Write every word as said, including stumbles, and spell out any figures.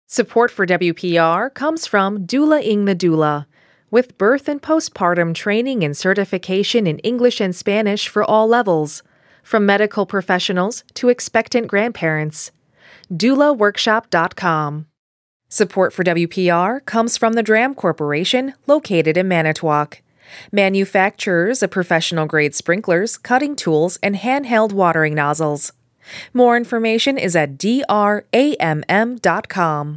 Support for W P R comes from Doula Ing the Doula, with birth and postpartum training and certification in English and Spanish for all levels, from medical professionals to expectant grandparents. doula workshop dot com. Support for W P R comes from the Dram Corporation, located in Manitowoc, manufacturers of professional-grade sprinklers, cutting tools, and handheld watering nozzles. More information is at D R A M M dot com.